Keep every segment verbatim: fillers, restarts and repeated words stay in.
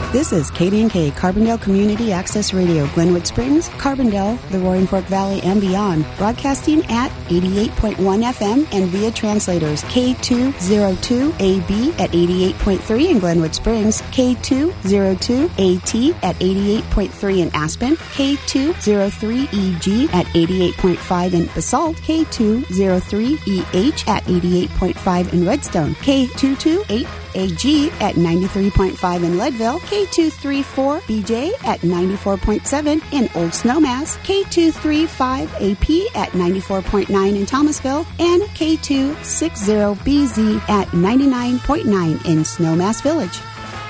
This is K D N K, Carbondale Community Access Radio, Glenwood Springs, Carbondale, the Roaring Fork Valley, and beyond. Broadcasting at eighty-eight point one F M and via translators K two oh two A B at eighty-eight point three in Glenwood Springs, K two oh two A T at eighty-eight point three in Aspen, K two oh three E G at eighty-eight point five in Basalt, K two oh three E H at eighty-eight point five in Redstone, K two two eight A G at ninety-three point five in Leadville, K two thirty-four B J at ninety-four point seven in Old Snowmass, K two thirty-five A P at ninety-four point nine in Thomasville, and K two sixty B Z at ninety-nine point nine in Snowmass Village.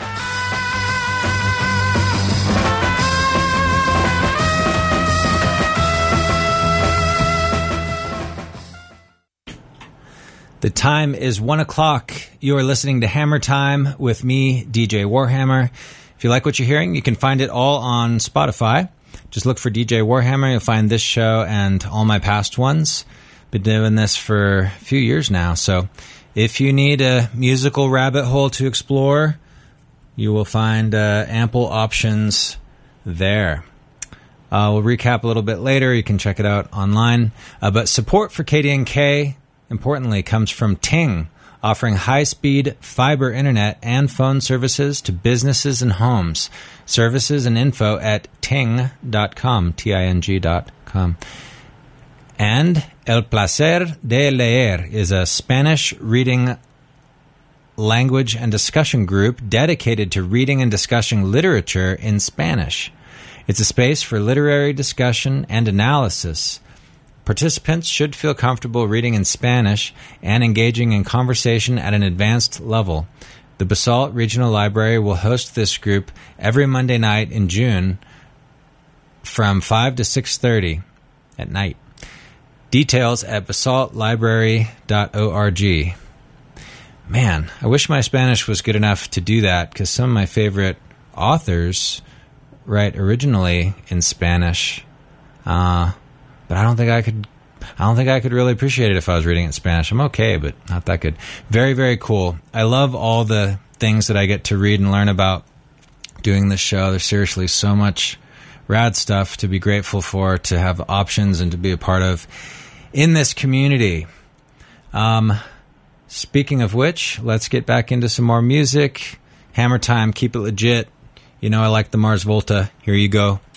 The time is one o'clock. You are listening to Hammer Time with me, D J Warhammer. If you like what you're hearing, you can find it all on Spotify. Just look for D J Warhammer. You'll find this show and all my past ones. Been doing this for a few years now. So if you need a musical rabbit hole to explore, you will find uh, ample options there. Uh, we'll recap a little bit later. You can check it out online. Uh, but support for K D N K, importantly, comes from Ting, offering high-speed fiber internet and phone services to businesses and homes. Services and info at ting dot com, T I N G dot com. And El Placer de Leer is a Spanish reading language and discussion group dedicated to reading and discussing literature in Spanish. It's a space for literary discussion and analysis. Participants should feel comfortable reading in Spanish and engaging in conversation at an advanced level. The Basalt Regional Library will host this group every Monday night in June from five to six thirty at night. Details at basalt library dot org. Man, I wish my Spanish was good enough to do that, because some of my favorite authors write originally in Spanish. Uh... But I don't think I could. I don't think I could really appreciate it if I was reading it in Spanish. I'm okay, but not that good. Very, very cool. I love all the things that I get to read and learn about doing this show. There's seriously so much rad stuff to be grateful for, to have options, and to be a part of in this community. Um, speaking of which, let's get back into some more music. Hammer Time. Keep it legit. You know I like the Mars Volta. Here you go.